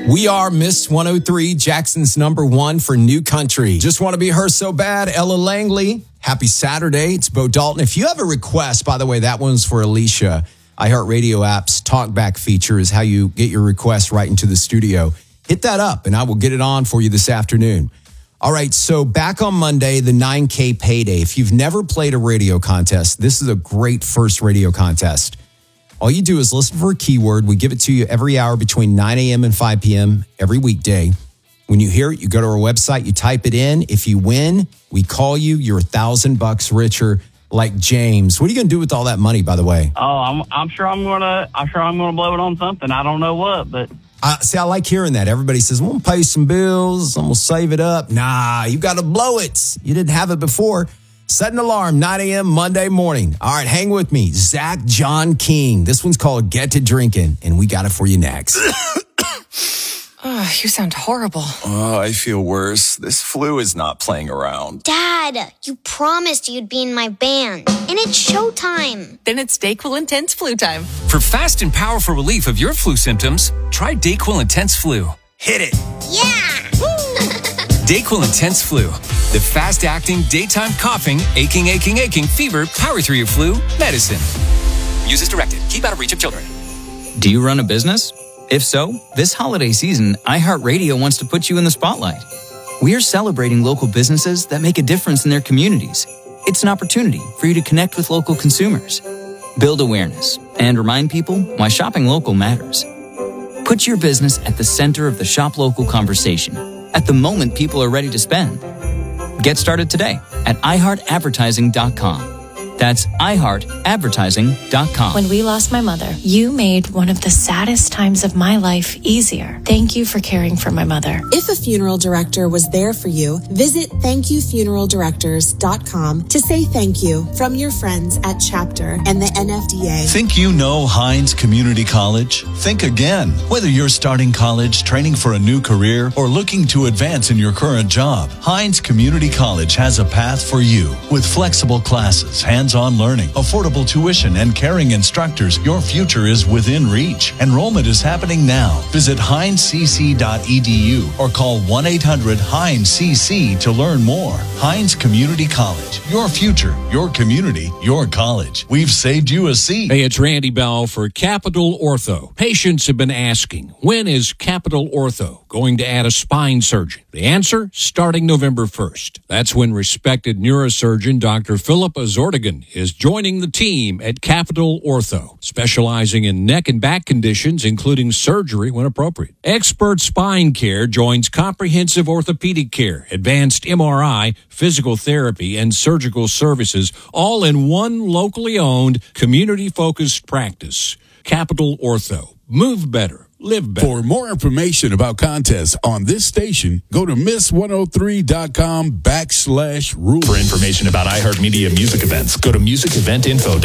We are Miss 103, Jackson's number one for new country. Just want to be her so bad. Ella Langley. Happy Saturday. It's Bo Dalton. If you have a request, by the way, that one's for Alicia. iHeartRadio app's talkback feature is how you get your request right into the studio. Hit that up and I will get it on for you this afternoon. All right, so back on Monday, the 9K payday. If you've never played a radio contest, this is a great first radio contest. All you do is listen for a keyword. We give it to you every hour between 9 a.m. and 5 p.m. every weekday. When you hear it, you go to our website, you type it in. If you win, we call you. You're $1,000 richer, like James. What are you going to do with all that money, by the way? Oh, I'm sure I'm gonna blow it on something. I don't know what, but see, I like hearing that. Everybody says, "I'm gonna pay some bills. I'm gonna save it up." Nah, you got to blow it. You didn't have it before. Set an alarm, 9 a.m. Monday morning. All right, hang with me. Zach John King. This one's called Get to Drinking, and we got it for you next. Oh, you sound horrible. Oh, I feel worse. This flu is not playing around. Dad, you promised you'd be in my band, and it's showtime. Then it's DayQuil Intense Flu time. For fast and powerful relief of your flu symptoms, try DayQuil Intense Flu. Hit it. Yeah! DayQuil Intense Flu, the fast-acting, daytime coughing, aching, fever, power through your flu medicine. Use as directed. Keep out of reach of children. Do you run a business? If so, this holiday season, iHeartRadio wants to put you in the spotlight. We are celebrating local businesses that make a difference in their communities. It's an opportunity for you to connect with local consumers, build awareness, and remind people why shopping local matters. Put your business at the center of the shop local conversation at the moment people are ready to spend. Get started today at iHeartAdvertising.com. That's iHeartAdvertising.com. When we lost my mother, you made one of the saddest times of my life easier. Thank you for caring for my mother. If a funeral director was there for you, visit thankyoufuneraldirectors.com to say thank you from your friends at Chapter and the NFDA. Think you know Hines Community College? Think again. Whether you're starting college, training for a new career, or looking to advance in your current job, Hines Community College has a path for you. With flexible classes, hands-on learning, affordable tuition, and caring instructors, your future is within reach. Enrollment is happening now. Visit hinescc.edu or call 1-800-HINES-CC to learn more. Hines Community College. Your future, your community, your college. We've saved you a seat. Hey, it's Randy Bell for Capital Ortho. Patients have been asking, when is Capital Ortho going to add a spine surgeon? The answer, starting November 1st. That's when respected neurosurgeon Dr. Philip Azortigan is joining the team at Capital Ortho, specializing in neck and back conditions, including surgery when appropriate. Expert spine care joins comprehensive orthopedic care, advanced MRI, physical therapy, and surgical services, all in one locally owned, community-focused practice. Capital Ortho. Move better. Live better. For more information about contests on this station, go to miss103.com/rules. For information about iHeartMedia music events, go to musiceventinfo.com.